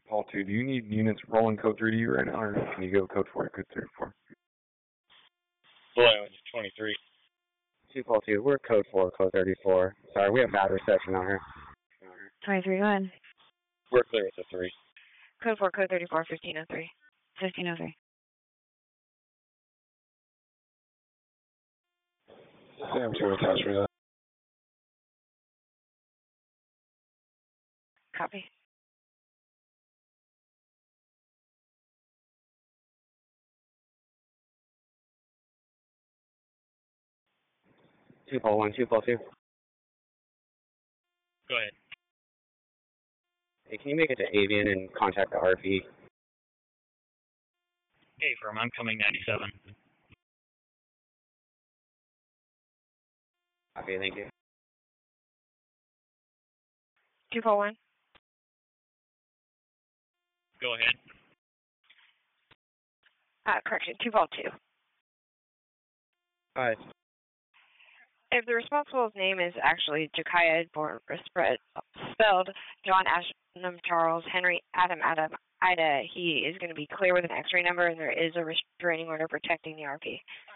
Paul 2, do you need units rolling code 3 to you right now, or can you go code 4, code 34? Boy, I was 23. 2 Paul 2, we're code 4, code 34. Sorry, we have bad reception out here. 23, go ahead. We're clear with the 3. Code 4, code 34, 1503. 1503. Sam 2 attach me to that. Copy. Two Paul 1, 2 Paul 2. Go ahead. Hey, can you make it to Avian and contact the RP? Hey, firm, I'm coming 97. Okay, thank you. 2 Paul 1. Go ahead. Correction, 2 Paul 2. Alright. If the responsible's name is actually Josiah spelled John Asham Charles Henry Adam Ida, he is going to be clear with an X-ray number, and there is a restraining order protecting the RP.